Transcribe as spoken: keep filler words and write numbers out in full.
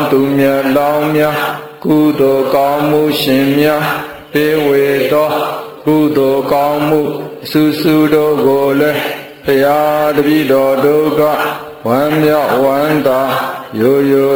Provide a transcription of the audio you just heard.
သူမြတ်လောင်းများကုသိုလ်ကောင်းမှုရှင်များပေဝေသောကုသိုလ်ကောင်းမှုအစုစုတို့ကိုလည်းဘုရားတပည့်တော်တို့ကဝမ်းမြောက်ဝမ်းသာရိုးရိုး